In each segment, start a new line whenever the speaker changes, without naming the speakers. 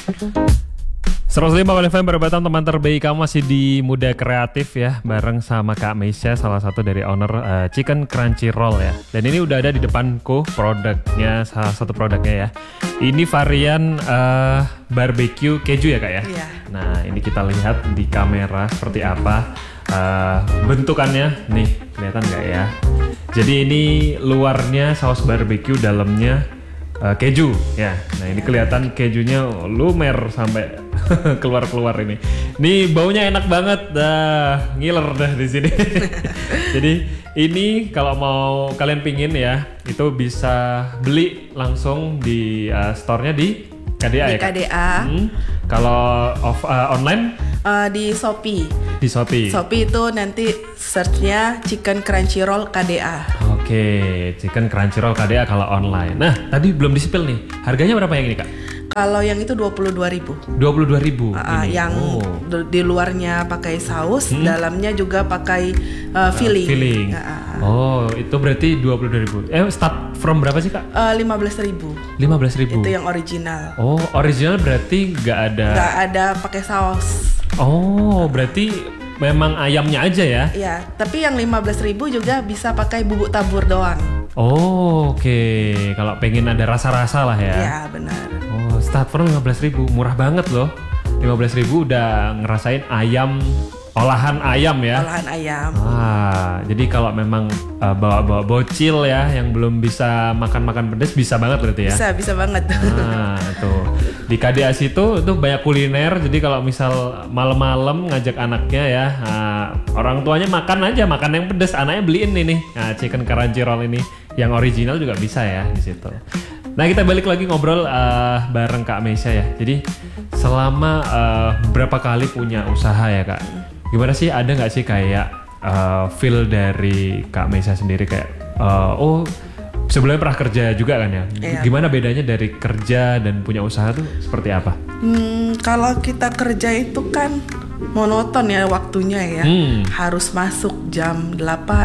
105 FM Perempatan, teman terbaik kamu masih di Muda Kreatif ya, bareng sama Kak Meisha, salah satu dari owner Chicken Crunchy Roll ya. Dan ini udah ada di depanku produknya, salah satu produknya ya. Ini varian barbecue keju ya Kak ya?
Iya.
Nah ini kita lihat di kamera seperti apa bentukannya, nih kelihatan nggak ya? Jadi ini luarnya saus barbecue, dalamnya keju ya. Nah ini kelihatan kejunya lumer sampai keluar ini. Nih baunya enak banget, dah ngiler dah di sini. Jadi ini kalau mau kalian pingin ya, itu bisa beli langsung di store-nya di KDA
di
ya Kak?
KDA.
Kalau online?
Di Shopee.
Di Shopee.
Shopee itu nanti search-nya Chicken Crunchy Roll KDA.
Oke, Chicken Crunchy Roll KDA kalau online. Nah, tadi belum di-spill nih. Harganya berapa yang ini, Kak?
Kalau yang itu 22.000.
22.000.
Yang di luarnya pakai saus, dalamnya juga pakai filling.
Filling. Oh, itu berarti 22.000. Start from berapa sih, Kak?
15.000.
15.000.
Itu yang original.
Oh, original berarti nggak ada.
Nggak ada pakai saus.
Oh, berarti memang ayamnya aja ya?
Iya, tapi yang 15.000 juga bisa pakai bubuk tabur doang.
Oh, oke. Kalau pengen ada rasa-rasa lah ya?
Iya, benar.
Oh, start from 15.000, murah banget loh. 15.000 udah ngerasain ayam, olahan ayam ya?
Olahan ayam.
Jadi kalau memang bawa-bawa bocil ya, yang belum bisa makan-makan pedas, bisa banget berarti ya?
Bisa banget.
Tuh. Di KDA situ itu banyak kuliner, jadi kalau misal malam-malam ngajak anaknya ya, orang tuanya makan yang pedas, anaknya beliin ini nih, Chicken Crunchy Roll ini, yang original juga bisa ya di situ. Nah kita balik lagi ngobrol bareng Kak Meisha ya. Jadi selama berapa kali punya usaha ya Kak? Gimana sih, ada nggak sih kayak feel dari Kak Meisha sendiri kayak sebelumnya pernah kerja juga kan ya?
Iya.
Gimana bedanya dari kerja dan punya usaha tuh seperti apa?
Kalau kita kerja itu kan monoton ya waktunya ya. Harus masuk jam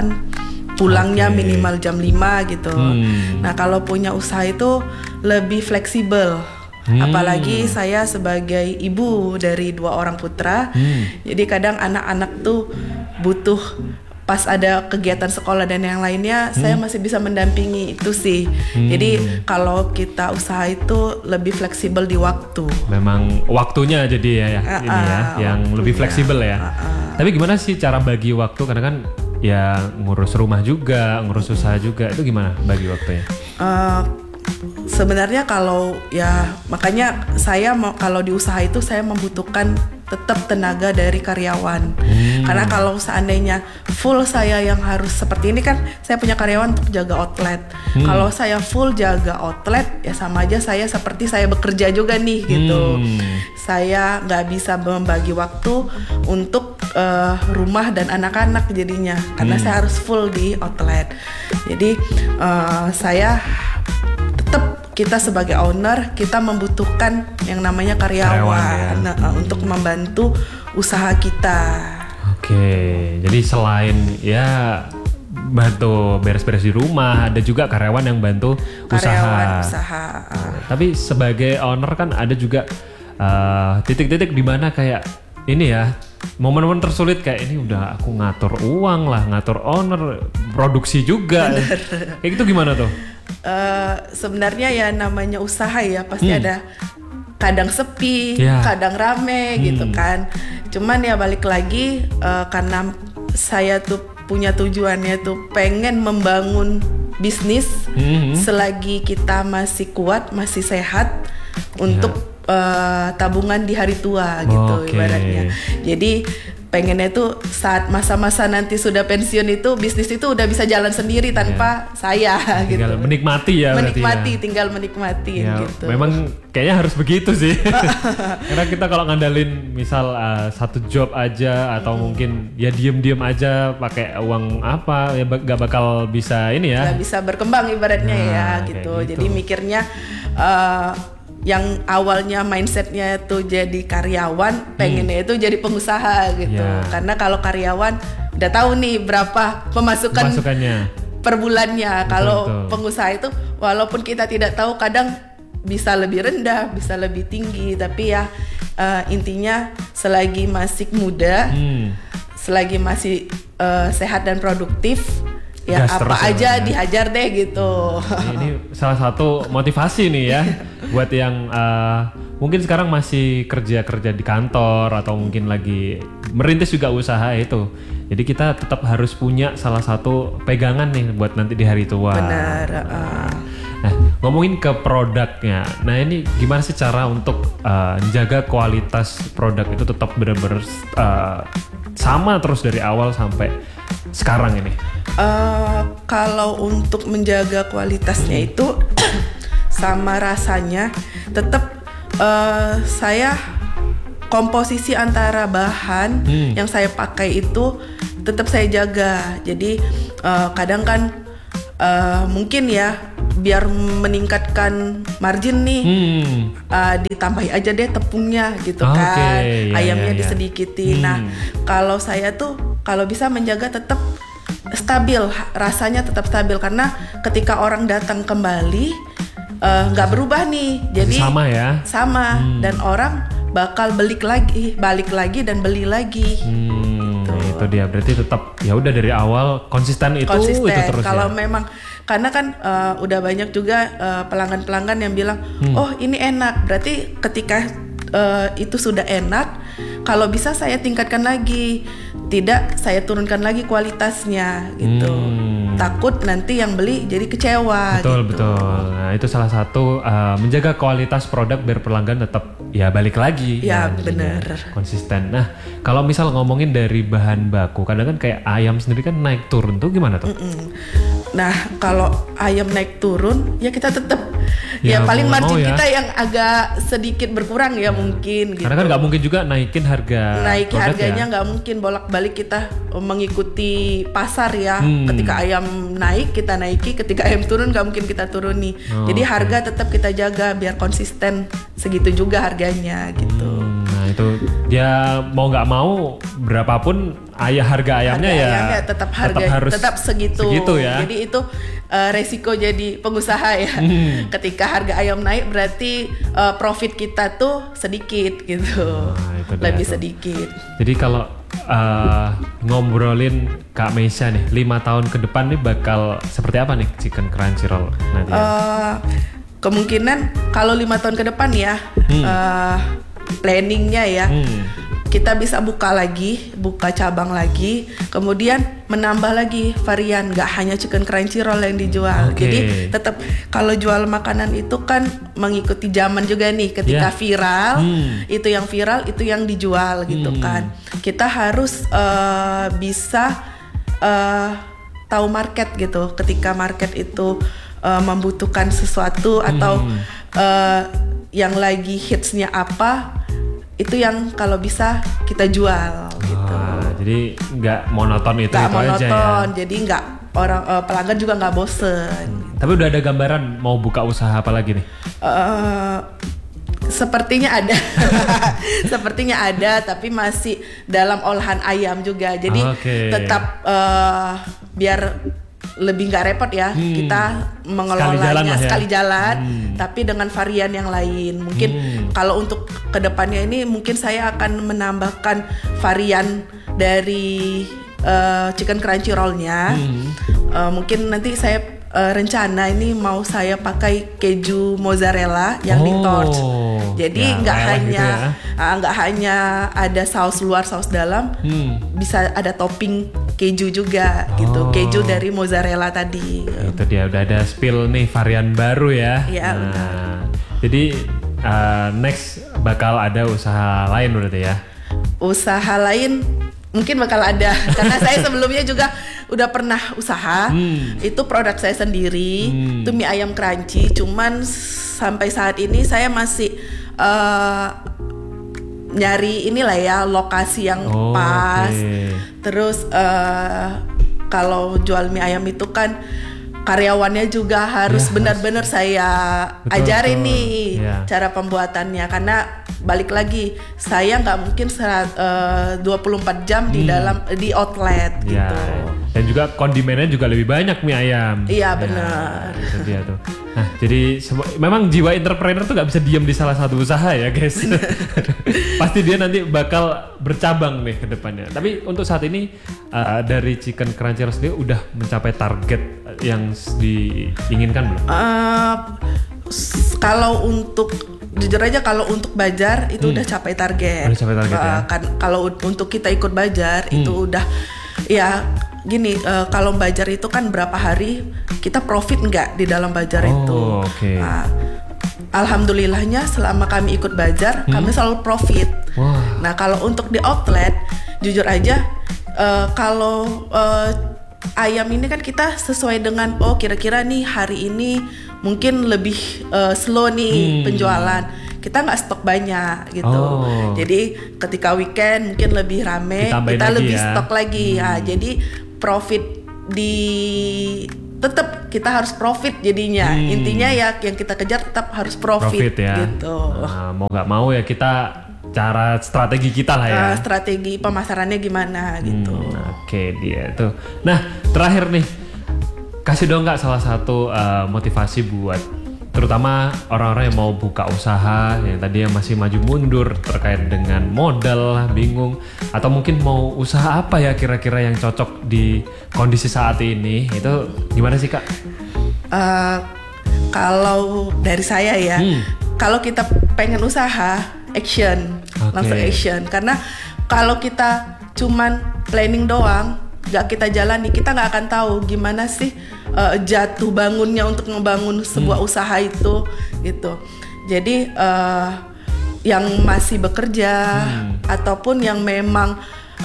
8, pulangnya minimal jam 5 gitu. Nah kalau punya usaha itu lebih fleksibel. Apalagi saya sebagai ibu dari 2 orang putra. Jadi kadang anak-anak tuh butuh, pas ada kegiatan sekolah dan yang lainnya, saya masih bisa mendampingi itu sih. Jadi kalau kita usaha itu lebih fleksibel di waktu.
Memang waktunya jadi ya ini ya, yang lebih fleksibel ya. Tapi gimana sih cara bagi waktu? Karena kan ya ngurus rumah juga, ngurus usaha juga, itu gimana bagi waktunya?
Sebenarnya kalau ya, makanya saya kalau di usaha itu saya membutuhkan tetap tenaga dari karyawan. Karena kalau seandainya full saya yang harus seperti ini kan, saya punya karyawan untuk jaga outlet. Kalau saya full jaga outlet, ya sama aja saya seperti saya bekerja juga nih gitu. Saya nggak bisa membagi waktu untuk rumah dan anak-anak jadinya, karena saya harus full di outlet. Jadi saya tetap, kita sebagai owner, kita membutuhkan yang namanya karyawan ya? Untuk membantu usaha kita. Oke,
jadi selain ya bantu beres-beres di rumah, ada juga karyawan yang bantu usaha. Tapi sebagai owner kan ada juga titik-titik di mana kayak ini ya, momen-momen tersulit kayak ini udah aku ngatur uang lah, ngatur owner, produksi juga. Kayak gitu gimana tuh?
Sebenarnya ya namanya usaha ya, pasti ada kadang sepi, kadang rame gitu kan. Cuman ya balik lagi, karena saya tuh punya tujuannya tuh pengen membangun bisnis selagi kita masih kuat, masih sehat untuk tabungan di hari tua gitu ibaratnya. Jadi pengennya tuh saat masa-masa nanti sudah pensiun itu, bisnis itu udah bisa jalan sendiri tanpa saya
tinggal
gitu.
Menikmati ya.
Tinggal menikmati gitu.
Memang kayaknya harus begitu sih. Karena kita kalau ngandalin misal satu job aja atau mungkin ya diem-diem aja pakai uang apa ya gak bakal bisa ini ya.
Gak bisa berkembang ibaratnya ya gitu. Jadi mikirnya yang awalnya mindsetnya itu jadi karyawan, pengennya itu jadi pengusaha gitu. Karena kalau karyawan udah tahu nih berapa pemasukannya per bulannya. Kalau pengusaha itu walaupun kita tidak tahu, kadang bisa lebih rendah, bisa lebih tinggi, tapi ya intinya selagi masih muda, selagi masih sehat dan produktif, ya
gas
apa aja
ya.
dihajar deh gitu.
Ini salah satu motivasi nih ya buat yang mungkin sekarang masih kerja di kantor atau mungkin lagi merintis juga usaha itu. Jadi kita tetap harus punya salah satu pegangan nih buat nanti di hari tua.
Benar.
Nah, ngomongin ke produknya. Nah, ini gimana sih cara untuk menjaga kualitas produk itu tetap benar-benar sama terus dari awal sampai sekarang ini?
Kalau untuk menjaga kualitasnya itu sama rasanya, tetap saya komposisi antara bahan yang saya pakai itu tetap saya jaga. Jadi kadang kan mungkin ya biar meningkatkan margin nih, ditambahin aja deh tepungnya gitu kan, ayamnya disedikitin. Nah, kalau saya tuh kalau bisa menjaga tetap stabil, rasanya tetap stabil karena ketika orang datang kembali nggak berubah nih, jadi
sama ya,
dan orang bakal balik lagi dan beli lagi.
Gitu. Itu dia, berarti tetap ya udah dari awal konsisten itu terus.
Kalau
ya?
memang karena kan udah banyak juga pelanggan-pelanggan yang bilang, oh ini enak, berarti ketika itu sudah enak, kalau bisa saya tingkatkan lagi, tidak saya turunkan lagi kualitasnya gitu. Takut nanti yang beli jadi kecewa.
Betul. Nah, itu salah satu menjaga kualitas produk biar pelanggan tetap ya balik lagi.
Ya benar.
Konsisten. Nah, kalau misal ngomongin dari bahan baku, kadang kan kayak ayam sendiri kan naik turun tuh gimana tuh?
Nah, kalau ayam naik turun ya kita tetap ya paling margin kita yang agak sedikit berkurang ya mungkin. Gitu.
Karena kan nggak mungkin juga naikin
harganya nggak mungkin bolak-balik kita mengikuti pasar ya. Ketika ayam naik kita naiki, ketika ayam turun nggak mungkin kita turuni. Jadi harga tetap kita jaga biar konsisten segitu juga harganya gitu.
Nah itu dia mau nggak mau berapapun harga ayamnya
tetap segitu
ya.
Jadi itu resiko jadi pengusaha ya. Ketika harga ayam naik berarti profit kita tuh sedikit gitu. Lebih sedikit.
Jadi kalau ngobrolin Kak Meisha nih 5 tahun ke depan nih bakal seperti apa nih Chicken Crunchy Roll nanti?
Kemungkinan kalau 5 tahun ke depan ya planningnya ya kita bisa buka cabang lagi, kemudian menambah lagi varian, nggak hanya Chicken Crunchy Roll yang dijual. Jadi tetap kalau jual makanan itu kan mengikuti zaman juga nih, ketika viral itu yang viral itu yang dijual gitu kan. Kita harus bisa tahu market gitu, ketika market itu membutuhkan sesuatu atau yang lagi hitsnya apa, itu yang kalau bisa kita jual gitu.
Jadi nggak monoton itu aja ya.
Jadi nggak pelanggan juga nggak bosen.
Tapi udah ada gambaran mau buka usaha apa lagi nih?
Sepertinya ada, tapi masih dalam olahan ayam juga. Jadi tetap biar lebih nggak repot ya, kita mengelolanya sekali jalan, tapi dengan varian yang lain. Mungkin kalau untuk kedepannya ini mungkin saya akan menambahkan varian dari Chicken Crunchy Roll-nya. Mungkin nanti saya rencana ini mau saya pakai keju mozzarella yang di-torch. Jadi nggak hanya ada saus luar saus dalam, bisa ada topping keju juga gitu, keju dari mozzarella tadi.
Itu dia udah ada spill nih varian baru ya.
Iya.
Jadi next bakal ada usaha lain berarti ya? Usaha
lain mungkin bakal ada karena saya sebelumnya juga udah pernah usaha. Itu produk saya sendiri, itu mie ayam crunchy. Cuman sampai saat ini saya masih nyari inilah ya lokasi yang pas. Terus kalau jual mie ayam itu kan karyawannya juga harus benar-benar saya ajarin nih cara pembuatannya, karena balik lagi saya nggak mungkin 24 jam di dalam di outlet
Ya,
gitu.
dan juga kondimennya juga lebih banyak mie ayam.
Iya,
Ya,
benar.
Itu dia tuh. Nah, jadi memang jiwa entrepreneur tuh nggak bisa diam di salah satu usaha ya guys. Pasti dia nanti bakal bercabang nih ke depannya. Tapi untuk saat ini dari Chicken Crunchy Roll sendiri udah mencapai target yang diinginkan belum?
Kalau untuk jujur aja kalau untuk Bajar itu udah capai target.
Udah capai target ya.
Kan kalau untuk kita ikut Bajar itu udah ya gini, kalau Bajar itu kan berapa hari kita profit nggak di dalam Bajar itu.
Oke.
Nah, alhamdulillahnya selama kami ikut Bajar kami selalu profit.
Wah.
Nah kalau untuk di outlet jujur aja kalau ayam ini kan kita sesuai dengan kira-kira nih hari ini mungkin lebih slow nih penjualan, kita nggak stok banyak gitu. Jadi ketika weekend mungkin lebih rame, kita lebih stok lagi. Nah, jadi profit tetap kita harus profit jadinya. Intinya ya yang kita kejar tetap harus profit
ya.
gitu.
Nah, mau nggak mau ya kita cara strategi kita lah ya.
Strategi pemasarannya gimana gitu.
Oke, dia tuh. Nah, terakhir nih, kasih dong nggak salah satu motivasi buat terutama orang-orang yang mau buka usaha yang tadi yang masih maju mundur terkait dengan modal, bingung, atau mungkin mau usaha apa ya kira-kira yang cocok di kondisi saat ini, itu gimana sih Kak?
Kalau dari saya ya, kalau kita pengen usaha, action, langsung action. Karena kalau kita cuman planning doang, gak kita jalani, kita nggak akan tahu gimana sih jatuh bangunnya untuk membangun sebuah usaha itu gitu. Jadi yang masih bekerja ataupun yang memang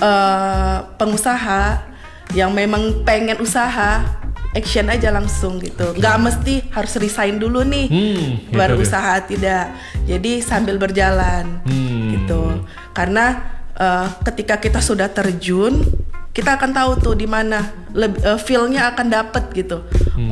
pengusaha yang memang pengen usaha, action aja langsung gitu. Nggak mesti harus resign dulu nih baru usaha, tidak. Jadi sambil berjalan gitu. Karena ketika kita sudah terjun, kita akan tahu tuh di mana feel-nya akan dapet gitu.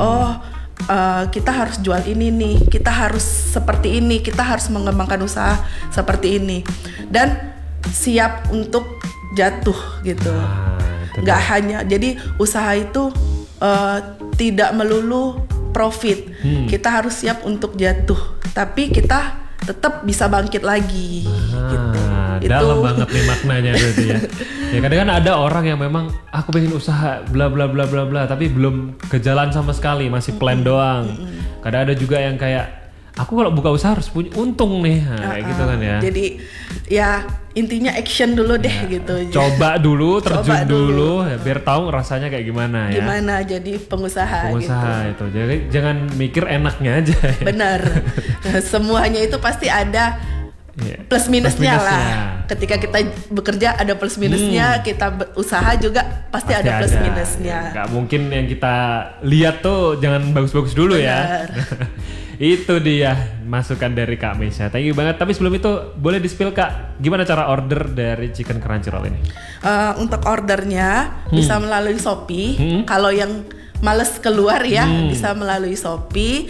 Kita harus jual ini nih, kita harus seperti ini, kita harus mengembangkan usaha seperti ini, dan siap untuk jatuh gitu. Nggak hanya jadi usaha itu tidak melulu profit, kita harus siap untuk jatuh, tapi kita tetap bisa bangkit lagi gitu.
Dalam banget nih maknanya berarti ya. Ya kadang kan ada orang yang memang aku pengen usaha bla bla bla bla bla tapi belum ke jalan sama sekali, masih plan doang. Kadang ada juga yang kayak aku kalau buka usaha harus punya untung nih, kayak gitu kan ya.
Jadi ya intinya action dulu deh gitu.
Coba dulu, terjun dulu ya, biar tahu rasanya kayak gimana ya.
Gimana jadi pengusaha gitu.
Itu. Jadi jangan mikir enaknya aja. Ya.
Benar. Semuanya itu pasti ada plus minusnya lah. Ketika kita bekerja ada plus minusnya, kita usaha juga pasti ada plus minusnya.
Gak mungkin yang kita lihat tuh jangan bagus-bagus dulu. Benar. Ya. Itu dia masukan dari Kak Mesya. Thank you banget. Tapi sebelum itu boleh di-spill Kak, gimana cara order dari Chicken Crunchy Roll ini? Untuk
ordernya bisa melalui Shopee. Kalau yang males keluar ya bisa melalui Shopee.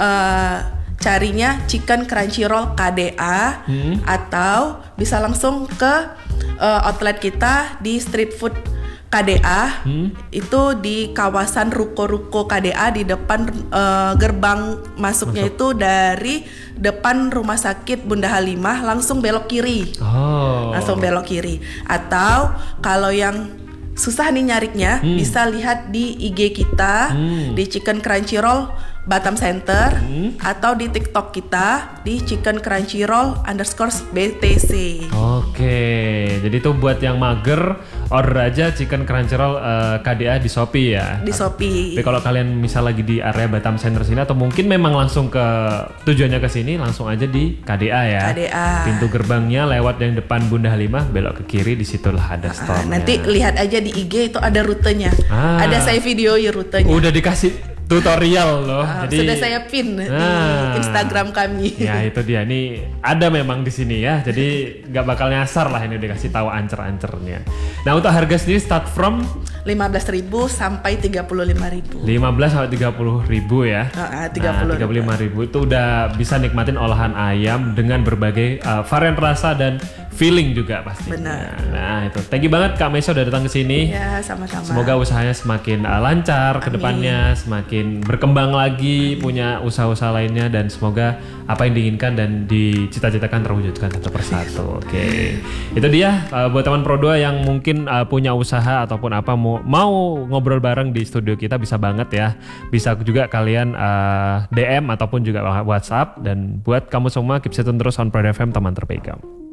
Carinya Chicken Crunchy Roll KDA atau bisa langsung ke outlet kita di Street Food KDA. Itu di kawasan ruko-ruko KDA di depan gerbang masuknya itu dari depan Rumah Sakit Bunda Halimah langsung belok kiri. Langsung belok kiri. Atau kalau yang susah nih nyariknya bisa lihat di IG kita di Chicken Crunchy Roll Batam Center atau di TikTok kita di Chicken Crunchy Roll _BTC. Oke,
jadi itu buat yang mager order aja Chicken Crunchy Roll KDA di Shopee ya.
Di Shopee.
Tapi kalau kalian misal lagi di area Batam Center sini atau mungkin memang langsung ke tujuannya ke sini, langsung aja di KDA ya.
KDA.
Pintu gerbangnya lewat yang depan Bunda Halimah, belok ke kiri, di situlah ada store.
Nanti lihat aja di IG itu ada rutenya. Ada saya video rutenya.
Udah dikasih tutorial loh. Jadi
sudah saya pin di Instagram kami.
Ya itu dia, ini ada memang di sini ya. Jadi nggak bakal nyasar lah, ini dikasih tahu ancer-ancernya. Nah untuk harga sendiri start from
15.000 sampai 35.000.
15 sampai 30.000 ya. 35.000 itu udah bisa nikmatin olahan ayam dengan berbagai varian rasa dan feeling juga pasti.
Benar.
Nah itu, thank you banget Kak Mesya udah datang ke sini.
Ya, sama-sama.
Semoga usahanya semakin lancar ke depannya, semakin berkembang lagi, punya usaha-usaha lainnya, dan semoga apa yang diinginkan dan dicita-citakan terwujudkan satu persatu. Oke. Itu dia buat teman Pro2 yang mungkin punya usaha ataupun apa mau ngobrol bareng di studio kita, bisa banget ya. Bisa juga kalian DM ataupun juga WhatsApp. Dan buat kamu semua, keep stay tune terus on Pride FM, teman terbaik kamu.